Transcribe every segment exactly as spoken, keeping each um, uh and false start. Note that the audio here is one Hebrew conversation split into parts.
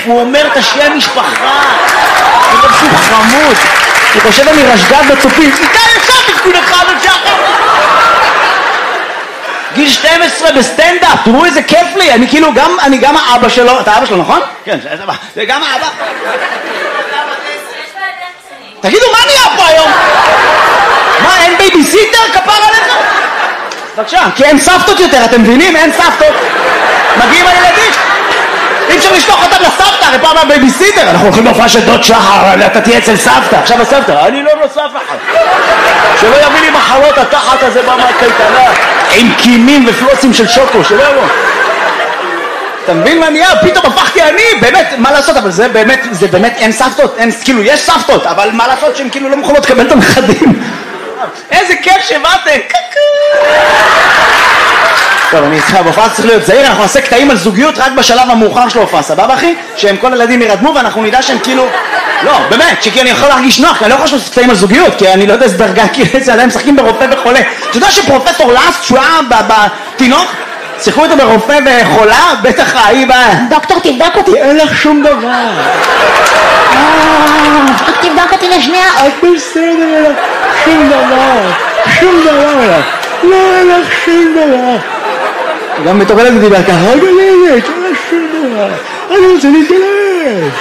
הוא אומר את השם משפחה. הוא לא שהוא חמוד. הוא חושב אני רשגב בצופים. איתה ישר תפקוד אחד עוד שחר. גיל שתים עשרה בסטנדאפ, תראו איזה כיף לי. אני כאילו גם, אני גם האבא שלו. אתה האבא שלו, נכון? כן, זה גם האבא. תגידו, מה נהיה פה היום? מה, אין בייביסיטר? כפר עליך? בבקשה, כי אין סבתות יותר, אתם מבינים? אין סבתות. מגיעים הילדים. אי אפשר לשלוח אותם לסבתא, הרי פעם הבייביסיטר. אנחנו הולכים להופעה של דוד שחר, אתה תהיה אצל סבתא. עכשיו הסבתא, אני לא נוסף אחד. שלא יביא לי מחלות התחת הזה במה קייטנה, עם קימים ופלוסים של שוקו, שלא יבוא. אתה מבין מה נהיה? פתאום הפכתי אני, באמת, מה לעשות? אבל זה באמת, זה באמת אין סבתות, אין, כאילו, יש סבתות, אבל מה לעשות שהן כאילו לא מוכנות לקבל את הנכדים? איזה כיף שבאתם! טוב, אני איתך, בהופעה צריך להיות זהיר, אנחנו נעשה קטעים על זוגיות רק בשלב המאוחר של ההופעה, סבבה אחי? שהם כל הילדים ירדמו ואנחנו נדע שהם כאילו... לא, באמת, שכי אני יכול להרגיש נוח, כי אני לא יכול לעשות קטעים על זוגיות, כי אני לא יודע איזה דרגה, כי זה עדיין משחקים ברופא וחולה. אתה יודע שפרופסור לאסט, שהוא היה בתינוק, שיחקו איתו ברופא וחולה, בטח ההיא ב... דוקטור, תבדוק אותי. אין לך שום דבר. רק תבדוק אותי לשנייה. את בסדר, שום דבר. שום דבר. לא, אין לך שום דבר. גם מתוקלת ודיבר ככה, רגע לילת, אין לך שום דבר. אני רוצה להתגלש.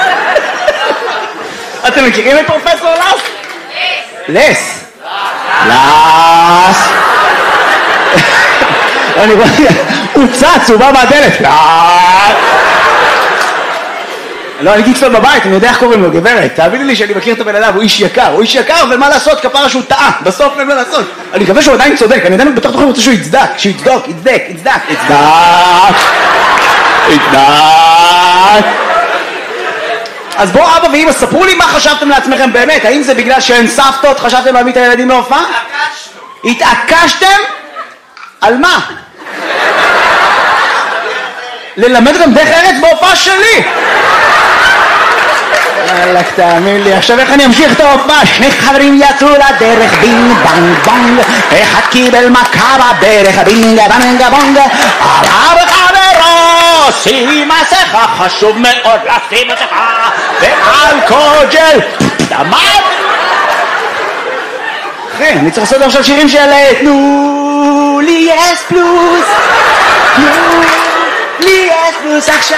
אתם מכירים את פרופסור לס? לס. לס. אני רואה, הוא צץ, הוא בא מהדלת. לא, אני הייתי אצלו בבית, אני יודע איך קוראים לו, גברת. תאמיני לי שאני מכיר את הבן אדם, הוא איש יקר. הוא איש יקר, ומה לעשות? כפרה שהוא טעה. בסוף אין מה לעשות. אני מקווה שהוא עדיין צודק. אני עדיין בטח תוכלי רוצה שהוא יצדק. שהוא יצדוק, יצדק, יצדק, יצדק. יצדק. אז בואו אבא ואמא, ספרו לי מה חשבתם לעצמכם באמת. האם זה בגלל שאין סבתות, חשבתם להביא את הילדים להופעה? התעקשנו. התעקשתם? על מה? ללמד אותם דרך ארץ בהופעה שלי. אלק, תאמין לי, עכשיו איך אני אמשיך את ההופעה? שני חברים יצאו לדרך, בינג בנג בונג, אחד קיבל מכה בדרך, בינג בנג בונג, עליו חברו, שים מסכה, חשוב מאוד לשים מסכה, ואלכוג'ל, דמד. אחי, אני צריך לעשות עכשיו שירים של תנו לי אס פלוס, תנו לי אס פלוס עכשיו,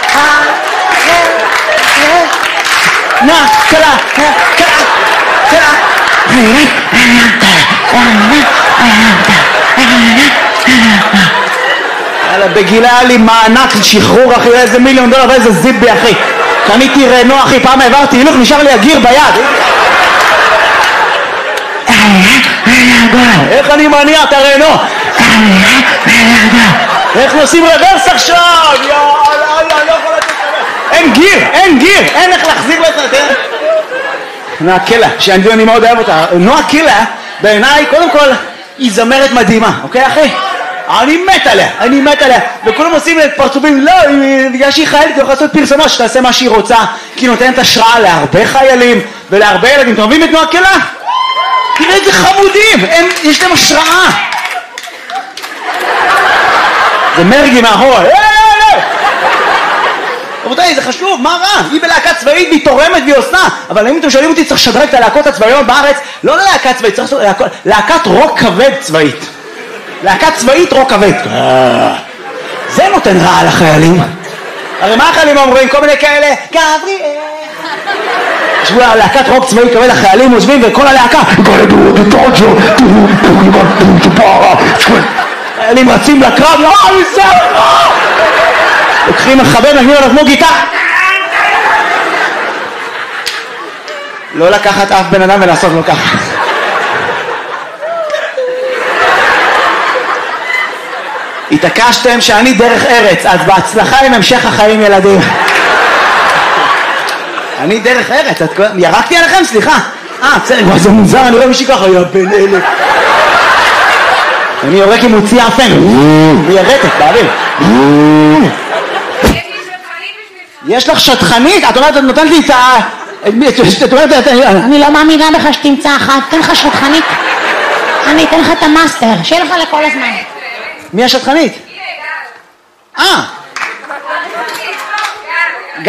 נה, קלה, קלה, קלה. יאללה, בגילה היה לי מענק שחרור אחי, איזה מיליון דולר ואיזה זיבי אחי. קניתי רנו אחי, פעם העברתי הילוך, נשאר לי הגיר ביד. איך אני מניע את הרנו? איך נוסעים רוורס עכשיו? יאללה, אני לא יכול לתת לך. אין גיר, אין גיר, אין איך להחזיר לך. נועה קילה, שאני מאוד אוהב אותה. נועה קילה, בעיניי, קודם כל, היא זמרת מדהימה, אוקיי אחי? אני מת עליה, אני מת עליה. וכולם עושים את פרצופים, לא, בגלל שהיא חיילת, היא יכולה לעשות פרסומות שתעשה מה שהיא רוצה, כי היא נותנת השראה להרבה חיילים ולהרבה ילדים. אתם אוהבים את נועה קילה? תראה איזה חמודים, הם, יש להם השראה. זה מרגי מאחורה. רבותיי, זה חשוב, מה רע? היא בלהקה צבאית והיא תורמת והיא עושה. אבל אם אתם שואלים אותי, צריך לשדרג את הלהקות הצבאיות בארץ, לא ללהקה צבאית, צריך לעשות להקת רוק כבד צבאית. להקת צבאית רוק כבד. זה נותן רע לחיילים. הרי מה החיילים אומרים? כל מיני כאלה, גבריאל. ישבו להקת רוק צבאי כבד, החיילים עוזבים וכל הלהקה חיילים רצים לקרב, לא, זה לוקחים מחבר, נגנים עליו כמו גיטה. לא לקחת אף בן אדם ולעשות לו ככה. התעקשתם שאני דרך ארץ, אז בהצלחה עם המשך החיים ילדים. אני דרך ארץ, ירקתי עליכם? סליחה. אה, בסדר, זה מוזר, אני רואה מישהי ככה, יא בן אלף. אני יורק עם מוציא אפן, וירקת, באוויר. יש לך שטחנית? את אומרת, את נותנת לי את ה... את אומרת, אני לא מאמינה בך שתמצא אחת, תן לך שטחנית. אני אתן לך את המאסטר, שיהיה לך לכל הזמן. מי השטחנית? אה!